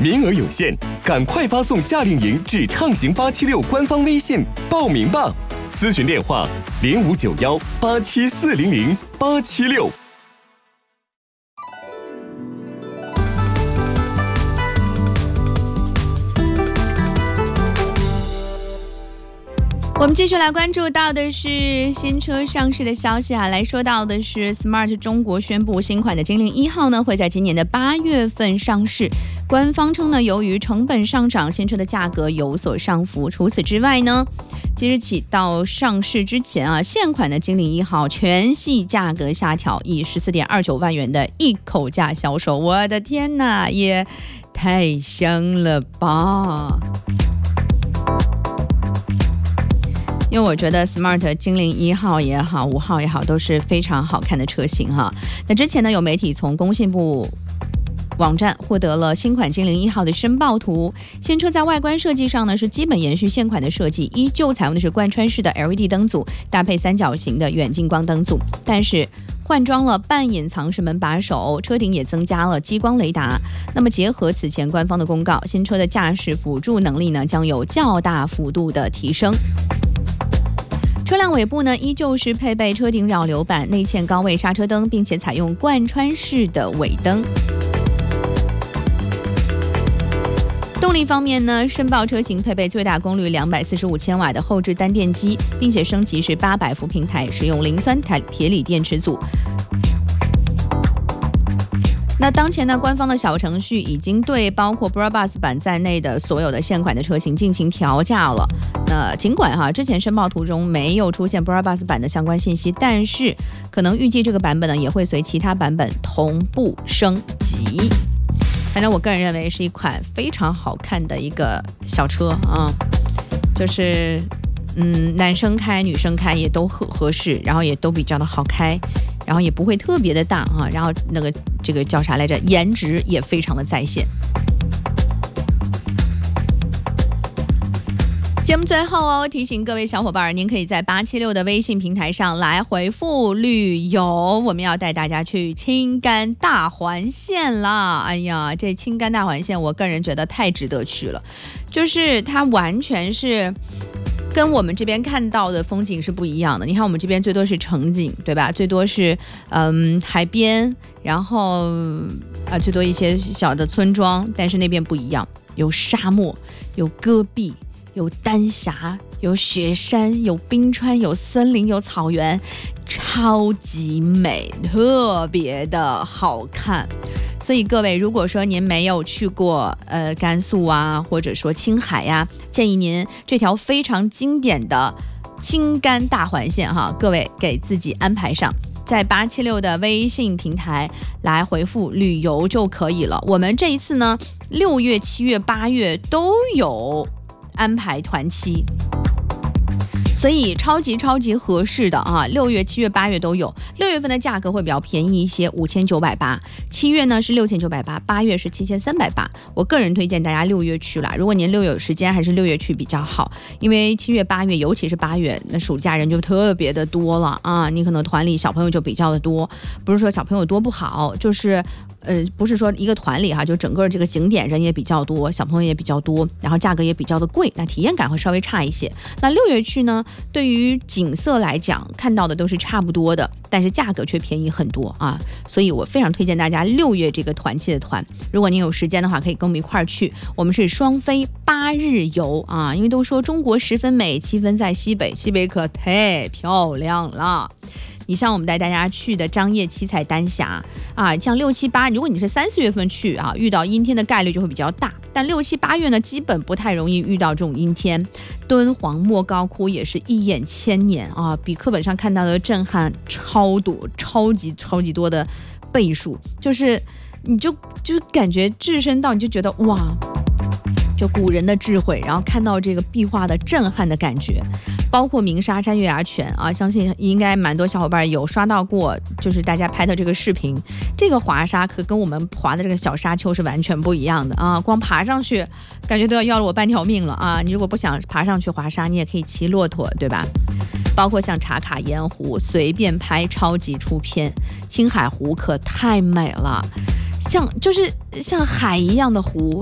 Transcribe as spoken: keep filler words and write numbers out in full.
名额有限，赶快发送夏令营至畅行八七六官方微信报名吧。咨询电话零五九幺八七四零零八七六。 我们继续来关注到的是新车上市的消息啊，来说到的是 Smart 中国宣布新款的精灵一号呢会在今年的八月份上市。官方称呢，由于成本上涨，新车的价格有所上浮。除此之外呢，即日起到上市之前啊，现款的精灵一号全系价格下调，以 十四点二九万元的一口价销售。我的天哪，也太香了吧！因为我觉得 Smart 精灵一号也好，五号也好，都是非常好看的车型哈。那之前呢，有媒体从工信部网站获得了新款精灵一号的申报图。新车在外观设计上呢，是基本延续现款的设计，依旧采用的是贯穿式的 L E D 灯组，搭配三角形的远近光灯组，但是换装了半隐藏式门把手，车顶也增加了激光雷达。那么结合此前官方的公告，新车的驾驶辅助能力呢，将有较大幅度的提升。车辆尾部呢，依旧是配备车顶扰流板、内嵌高位刹车灯，并且采用贯穿式的尾灯。动力方面呢，申报车型配备最大功率两百四十五千瓦的后置单电机，并且升级是八百伏平台，使用磷酸铁锂电池组。那当前呢，官方的小程序已经对包括 Brabus 版在内的所有的现款的车型进行调价了。那尽管哈之前申报图中没有出现 Brabus 版的相关信息，但是可能预计这个版本呢也会随其他版本同步升级。反正我个人认为是一款非常好看的一个小车啊，就是嗯男生开女生开也都合合适，然后也都比较的好开。然后也不会特别的大啊，然后那个这个叫啥来着，颜值也非常的在线。节目最后哦，提醒各位小伙伴，您可以在八七六的微信平台上来回复旅游，我们要带大家去青甘大环线啦！哎呀，这青甘大环线，我个人觉得太值得去了，就是它完全是跟我们这边看到的风景是不一样的。你看我们这边最多是城景，对吧？最多是嗯海边，然后啊最多一些小的村庄，但是那边不一样，有沙漠，有戈壁，有丹霞，有雪山，有冰川，有森林，有草原，超级美，特别的好看。所以各位，如果说您没有去过呃甘肃啊，或者说青海呀、啊，建议您这条非常经典的青甘大环线哈，各位给自己安排上，在八七六的微信平台来回复旅游就可以了。我们这一次呢，六月、七月、八月都有安排团期。所以超级超级合适的啊，六月、七月、八月都有。六月份的价格会比较便宜一些，五千九百八；七月呢是六千九百八，八月是七千三百八。我个人推荐大家六月去啦，如果您六月有时间，还是六月去比较好，因为七月、八月，尤其是八月，那暑假人就特别的多了啊，你可能团里小朋友就比较的多，不是说小朋友多不好，就是。呃，不是说一个团里哈，就整个这个景点人也比较多，小朋友也比较多，然后价格也比较的贵，那体验感会稍微差一些。那六月去呢，对于景色来讲，看到的都是差不多的，但是价格却便宜很多啊，所以我非常推荐大家六月这个团期的团，如果您有时间的话，可以跟我们一块儿去。我们是双飞八日游啊，因为都说中国十分美，七分在西北，西北可太漂亮了。你像我们带大家去的张掖、七彩、丹霞啊，像六七八，如果你是三四月份去啊，遇到阴天的概率就会比较大。但六七八月呢，基本不太容易遇到这种阴天。敦煌莫高窟也是一眼千年啊，比课本上看到的震撼超多，超级超级多的倍数，就是你就就感觉置身到，你就觉得哇。就古人的智慧，然后看到这个壁画的震撼的感觉，包括鸣沙山月牙泉啊，相信应该蛮多小伙伴有刷到过，就是大家拍的这个视频，这个滑沙可跟我们滑的这个小沙丘是完全不一样的啊！光爬上去，感觉都要要了我半条命了啊！你如果不想爬上去滑沙，你也可以骑骆驼，对吧？包括像茶卡盐湖，随便拍超级出片，青海湖可太美了。像就是像海一样的湖，